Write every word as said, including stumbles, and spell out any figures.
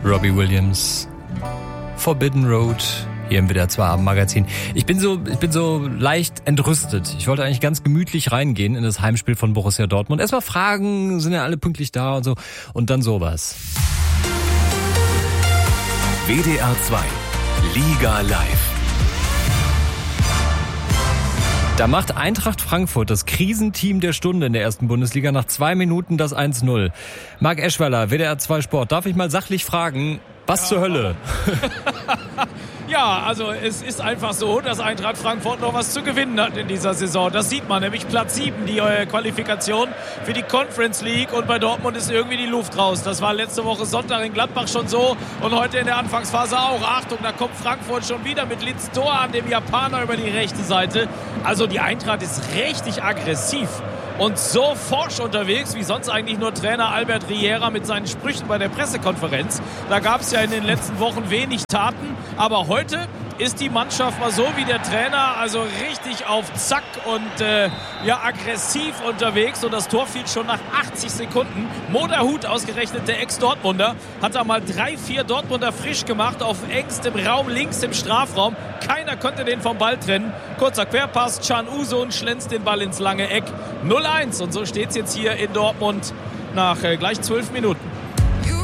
Robbie Williams, Forbidden Road, hier im W D R zwei Abendmagazin. Ich bin so, ich bin so leicht entrüstet. Ich wollte eigentlich ganz gemütlich reingehen in das Heimspiel von Borussia Dortmund. Erstmal fragen, sind ja alle pünktlich da und so. Und dann sowas. W D R zwei Liga Live. Da macht Eintracht Frankfurt, das Krisenteam der Stunde in der ersten Bundesliga, nach zwei Minuten das eins null. Marc Eschweiler, W D R zwei Sport. Darf ich mal sachlich fragen, was ja. zur Hölle? Ja, also es ist einfach so, dass Eintracht Frankfurt noch was zu gewinnen hat in dieser Saison. Das sieht man, nämlich Platz sieben, die äh, Qualifikation für die Conference League. Und bei Dortmund ist irgendwie die Luft raus. Das war letzte Woche Sonntag in Gladbach schon so und heute in der Anfangsphase auch. Achtung, da kommt Frankfurt schon wieder mit Litz Tor an, dem Japaner über die rechte Seite. Also die Eintracht ist richtig aggressiv und so forsch unterwegs, wie sonst eigentlich nur Trainer Albert Riera mit seinen Sprüchen bei der Pressekonferenz. Da gab es ja in den letzten Wochen wenig Taten, aber heute ist die Mannschaft mal so wie der Trainer, also richtig auf Zack und äh, ja aggressiv unterwegs. Und das Tor fiel schon nach achtzig Sekunden. Mo Dahut, ausgerechnet der Ex-Dortmunder, hat da mal drei, vier Dortmunder frisch gemacht auf engstem Raum, links im Strafraum. Keiner konnte den vom Ball trennen. Kurzer Querpass, Can Uzun schlänzt den Ball ins lange Eck. null eins und so steht es jetzt hier in Dortmund nach äh, gleich zwölf Minuten.